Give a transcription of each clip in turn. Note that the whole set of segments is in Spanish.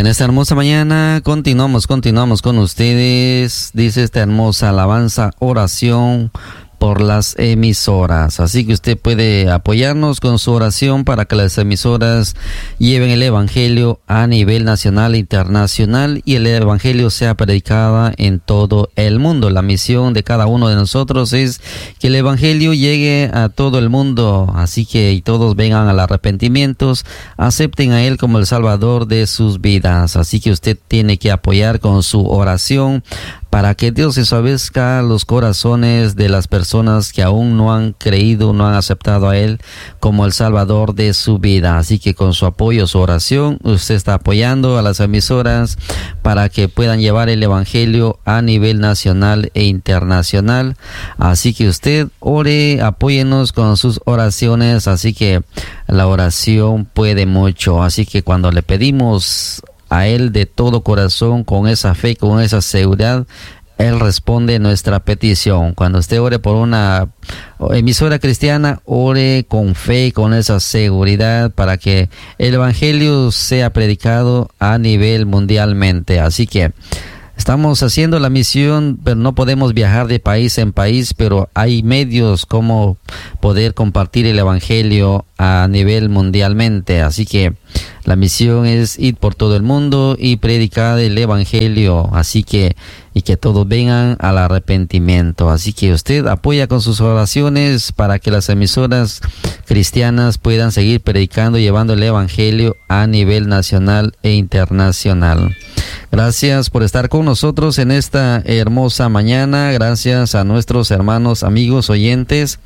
En esta hermosa mañana continuamos con ustedes. Dice esta hermosa alabanza, oración por las emisoras. Así que usted puede apoyarnos con su oración para que las emisoras lleven el evangelio a nivel nacional e internacional y el evangelio sea predicado en todo el mundo. La misión de cada uno de nosotros es que el evangelio llegue a todo el mundo, así que todos vengan al arrepentimiento, acepten a él como el salvador de sus vidas. Así que usted tiene que apoyar con su oración para que Dios ensuavezca los corazones de las personas que aún no han creído, no han aceptado a Él como el Salvador de su vida. Así que con su apoyo, su oración, usted está apoyando a las emisoras para que puedan llevar el Evangelio a nivel nacional e internacional. Así que usted ore, apóyenos con sus oraciones. Así que la oración puede mucho. Así que cuando le pedimos a Él de todo corazón, con esa fe, con esa seguridad, Él responde nuestra petición. Cuando usted ore por una emisora cristiana, ore con fe, con esa seguridad para que el evangelio sea predicado a nivel mundialmente. Así que estamos haciendo la misión, pero no podemos viajar de país en país, pero hay medios como poder compartir el evangelio a nivel mundialmente. Así que la misión es ir por todo el mundo y predicar el evangelio, así que y que todos vengan al arrepentimiento. Así que usted apoya con sus oraciones para que las emisoras cristianas puedan seguir predicando, llevando el evangelio a nivel nacional e internacional. Gracias por estar con nosotros en esta hermosa mañana. Gracias a nuestros hermanos, amigos, oyentes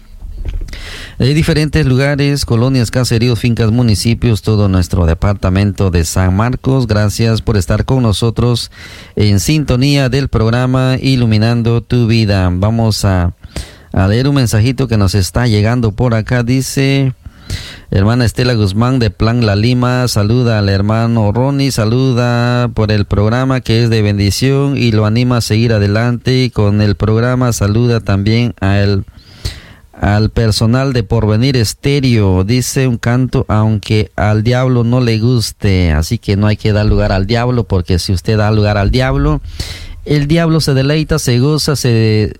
de diferentes lugares, colonias, caseríos, fincas, municipios, todo nuestro departamento de San Marcos. Gracias por estar con nosotros en sintonía del programa Iluminando tu Vida. Vamos a leer un mensajito que nos está llegando por acá. Dice: hermana Estela Guzmán de Plan La Lima, saluda al hermano Ronnie, saluda por el programa que es de bendición y lo anima a seguir adelante. Y con el programa saluda también al personal de Porvenir Estéreo. Dice un canto: aunque al diablo no le guste. Así que no hay que dar lugar al diablo, porque si usted da lugar al diablo, el diablo se deleita, se goza, se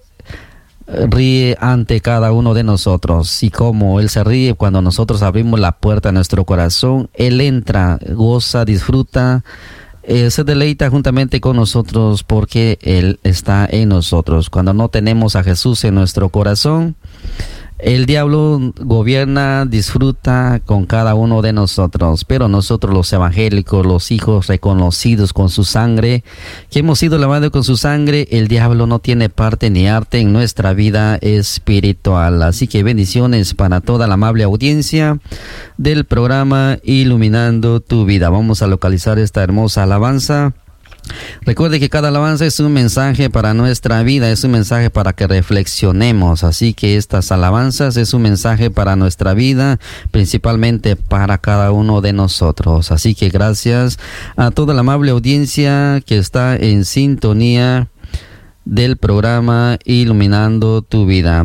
ríe ante cada uno de nosotros. Y como Él se ríe cuando nosotros abrimos la puerta a nuestro corazón, Él entra, goza, disfruta, se deleita juntamente con nosotros porque Él está en nosotros. Cuando no tenemos a Jesús en nuestro corazón, el diablo gobierna, disfruta con cada uno de nosotros. Pero nosotros, los evangélicos, los hijos reconocidos con su sangre, que hemos sido lavados con su sangre, el diablo no tiene parte ni arte en nuestra vida espiritual. Así que bendiciones para toda la amable audiencia del programa Iluminando tu Vida. Vamos a localizar esta hermosa alabanza. Recuerde que cada alabanza es un mensaje para nuestra vida, es un mensaje para que reflexionemos. Así que estas alabanzas es un mensaje para nuestra vida, principalmente para cada uno de nosotros. Así que gracias a toda la amable audiencia que está en sintonía del programa Iluminando tu Vida.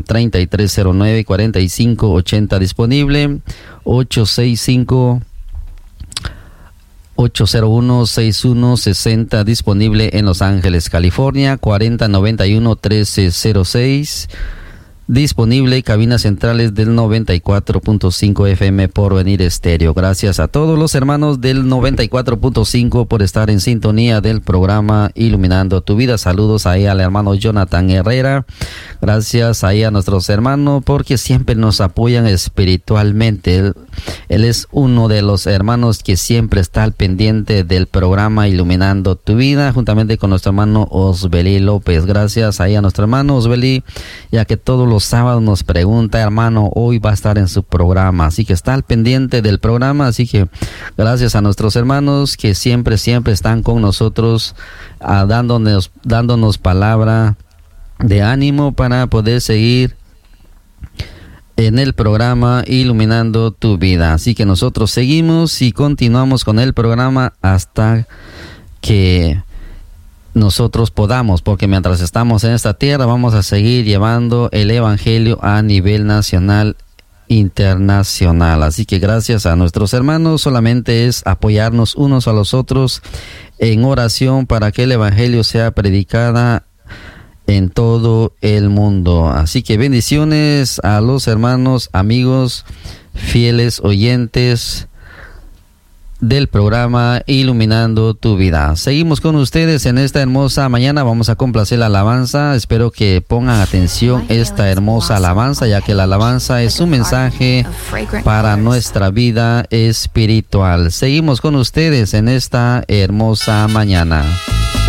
3309-4580 disponible, 801-6160 disponible en Los Ángeles, California. 4091-1306 disponible, cabinas centrales del 94.5 FM Porvenir Estéreo. Gracias a todos los hermanos del 94.5 por estar en sintonía del programa Iluminando tu Vida. Saludos ahí al hermano Jonathan Herrera. Gracias ahí a nuestros hermanos porque siempre nos apoyan espiritualmente. Él es uno de los hermanos que siempre está al pendiente del programa Iluminando tu Vida, juntamente con nuestro hermano Osbeli López. Gracias ahí a nuestro hermano Osbeli, ya que todos los sábados nos pregunta: hermano, hoy va a estar en su programa. Así que está al pendiente del programa. Así que gracias a nuestros hermanos que siempre están con nosotros, dándonos palabra de ánimo para poder seguir en el programa Iluminando tu Vida. Así que nosotros seguimos y continuamos con el programa hasta que nosotros podamos, porque mientras estamos en esta tierra vamos a seguir llevando el evangelio a nivel nacional internacional. Así que gracias a nuestros hermanos, solamente es apoyarnos unos a los otros en oración para que el Evangelio sea predicada en todo el mundo. Así que bendiciones a los hermanos, amigos, fieles oyentes del programa Iluminando tu Vida. Seguimos con ustedes en esta hermosa mañana. Vamos a complacer la alabanza. Espero que pongan atención esta hermosa alabanza, ya que la alabanza es un mensaje para nuestra vida espiritual. Seguimos con ustedes en esta hermosa mañana.